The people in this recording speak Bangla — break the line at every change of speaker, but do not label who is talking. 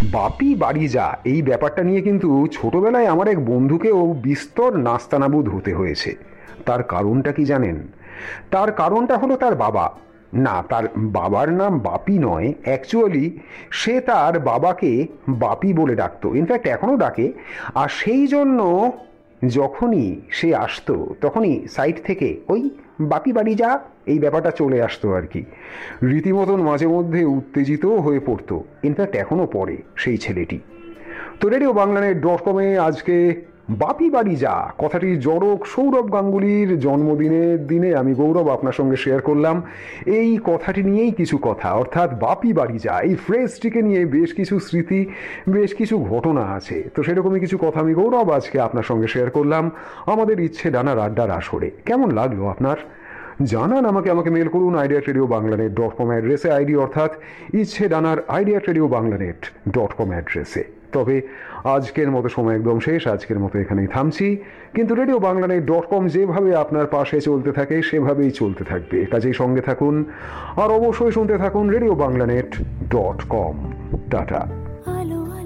বাপি বাড়ি যা, এই ব্যাপারটা নিয়ে কিন্তু ছোটবেলায় আমার এক বন্ধুকেও বিস্তর নাস্তানাবুদ হতে হয়েছে। তার কারণটা কি জানেন? তার কারণটা হলো তার বাবা। না, তার বাবার নাম বাপি নয়, অ্যাকচুয়ালি সে তার বাবাকে বাপি বলে ডাকতো, ইনফ্যাক্ট এখনও ডাকে। আর সেই জন্য যখনই সে আসতো তখনই সাইড থেকে ওই বাপি বাড়ি যা এই ব্যাপারটা চলে আসতো আর কি। রীতিমতন মাঝে মধ্যে উত্তেজিতও হয়ে পড়তো, ইনফ্যাক্ট এখনও পড়ে সেই ছেলেটি। তো রেডিও বাংলানেট.com-এ আজকে বাপি বাড়ি যা কথাটি জড়ক সৌরভ গাঙ্গুলির জন্মদিনের দিনে আমি গৌরব আপনার সঙ্গে শেয়ার করলাম। এই কথাটি নিয়েই কিছু কথা, অর্থাৎ বাপি বাড়ি যা এই ফ্রেজটিকে নিয়ে বেশ কিছু স্মৃতি, বেশ কিছু ঘটনা আছে। তো সেরকমই কিছু কথা আমি গৌরব আজকে আপনার সঙ্গে শেয়ার করলাম আমাদের ইচ্ছে ডানার আড্ডার আসরে। কেমন লাগলো আপনার? জানান আমাকে। মেল করুন idea@radioBanglanet.com অ্যাড্রেসে, আইডি অর্থাৎ ইচ্ছে ডানার idea@radioBanglanet.com অ্যাড্রেসে। তবে আজকের মতো সময় একদম শেষ, আজকের মতো এখানেই থামছি। কিন্তু radioBanglanet.com যেভাবে আপনার পাশে চলতে থাকে সেভাবেই চলতে থাকবে, কাজেই সঙ্গে থাকুন আর অবশ্যই শুনতে থাকুন radioBanglanet.com। টাটা।